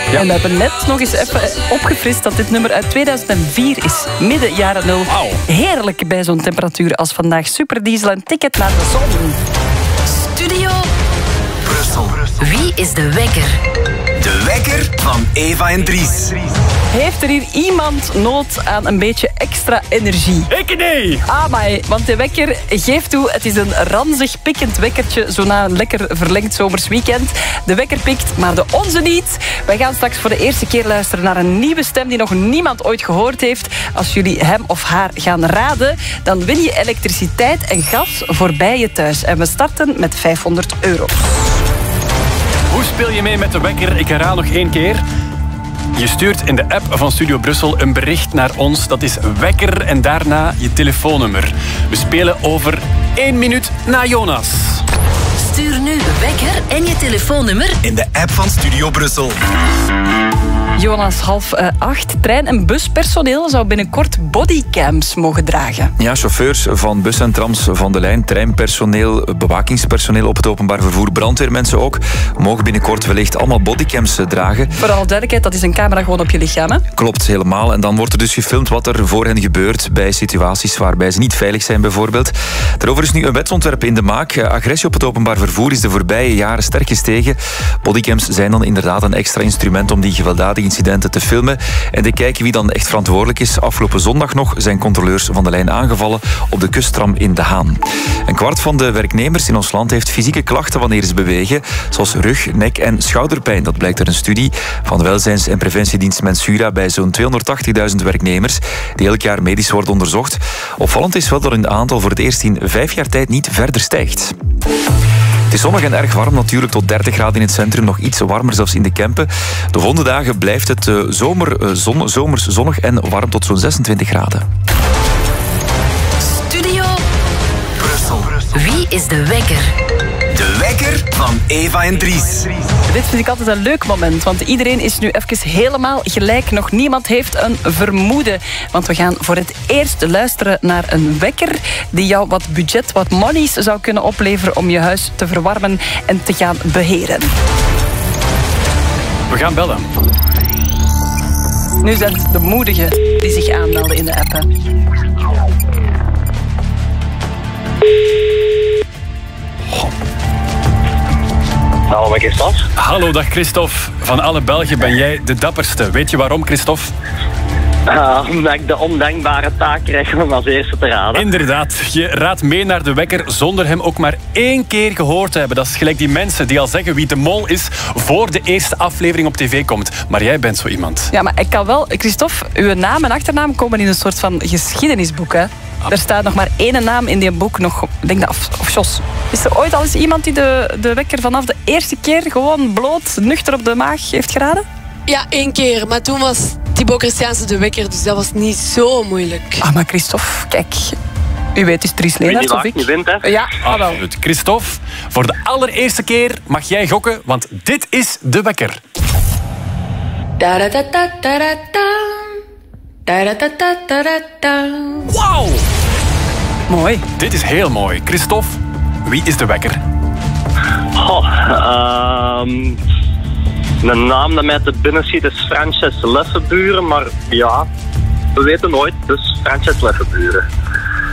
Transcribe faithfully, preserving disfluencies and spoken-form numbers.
Ja. En we hebben net nog eens even opgefrist dat dit nummer uit tweeduizend vier is. Midden jaren nul. Wow. Heerlijk bij zo'n temperatuur als vandaag. Superdiesel en ticket naar de zon. Studio Brussel. Wie is de wekker? De wekker van Eva en Dries. Heeft er hier iemand nood aan een beetje extra energie? Ik nee! Amai, want de wekker, geef toe, het is een ranzig pikkend wekkertje, zo na een lekker verlengd zomers weekend. De wekker pikt, maar de onze niet. Wij gaan straks voor de eerste keer luisteren naar een nieuwe stem die nog niemand ooit gehoord heeft. Als jullie hem of haar gaan raden, dan win je elektriciteit en gas voorbij je thuis. En we starten met vijfhonderd euro. Hoe speel je mee met de wekker? Ik herhaal nog één keer. Je stuurt in de app van Studio Brussel een bericht naar ons. Dat is wekker en daarna je telefoonnummer. We spelen over één minuut na Jonas. Stuur nu de wekker en je telefoonnummer In de app van Studio Brussel. Jonas, half uh, acht. Trein- en buspersoneel zou binnenkort bodycams mogen dragen. Ja, chauffeurs van bus en trams van de lijn, treinpersoneel, bewakingspersoneel op het openbaar vervoer, brandweermensen ook, mogen binnenkort wellicht allemaal bodycams dragen. Voor alle duidelijkheid, dat is een camera gewoon op je lichaam, hè? Klopt, helemaal. En dan wordt er dus gefilmd wat er voor hen gebeurt bij situaties waarbij ze niet veilig zijn, bijvoorbeeld. Daarover is nu een wetsontwerp in de maak. Agressie op het openbaar vervoer is de voorbije jaren sterk gestegen. Bodycams zijn dan inderdaad een extra instrument om die gewelddadige incidenten te filmen en te kijken wie dan echt verantwoordelijk is. Afgelopen zondag nog zijn controleurs van de lijn aangevallen op de kusttram in De Haan. Een kwart van de werknemers in ons land heeft fysieke klachten wanneer ze bewegen, zoals rug, nek en schouderpijn. Dat blijkt uit een studie van de welzijns- en preventiedienst Mensura bij zo'n tweehonderdtachtigduizend werknemers die elk jaar medisch worden onderzocht. Opvallend is wel dat hun aantal voor het eerst in vijf jaar tijd niet verder stijgt. Het is zonnig en erg warm natuurlijk, tot dertig graden in het centrum, nog iets warmer zelfs in de Kempen. De volgende dagen blijft het uh, zomer, uh, zon, zomers zonnig en warm tot zo'n zesentwintig graden. Studio Brussel. Wie is de wekker? De wekker van Eva en Dries. Dit vind ik altijd een leuk moment, want iedereen is nu even helemaal gelijk. Nog niemand heeft een vermoeden. Want we gaan voor het eerst luisteren naar een wekker die jou wat budget, wat monies zou kunnen opleveren om je huis te verwarmen en te gaan beheren. We gaan bellen. Nu zijn het de moedigen die zich aanmelden in de app. Hè. Nou, wat is dat? Hallo, dag Christophe. Van alle Belgen ben jij de dapperste. Weet je waarom, Christophe? Uh, omdat ik de ondenkbare taak krijg om als eerste te raden. Inderdaad, je raadt mee naar de wekker zonder hem ook maar één keer gehoord te hebben. Dat is gelijk die mensen die al zeggen wie de mol is voor de eerste aflevering op tv komt. Maar jij bent zo iemand. Ja, maar ik kan wel, Christophe, uw naam en achternaam komen in een soort van geschiedenisboek, hè? Er staat nog maar één naam in die boek, nog, ik denk dat, of, of Jos. Is er ooit al eens iemand die de, de wekker vanaf de eerste keer gewoon bloot, nuchter op de maag heeft geraden? Ja, één keer. Maar toen was Thibaut Christiaanse de wekker, dus dat was niet zo moeilijk. Ah, maar Christophe, kijk. U weet, is Dries Leenaerts of ik? Je wint, hè? Ja, ah, wel. Absoluut. Christophe, voor de allereerste keer mag jij gokken, want dit is de wekker. Wauw! Mooi. Dit is heel mooi. Christophe, wie is de wekker? Oh, um, de naam dat mij te binnen schiet is Frances Lefeburen, maar ja, we weten nooit, dus Frances Lefeburen.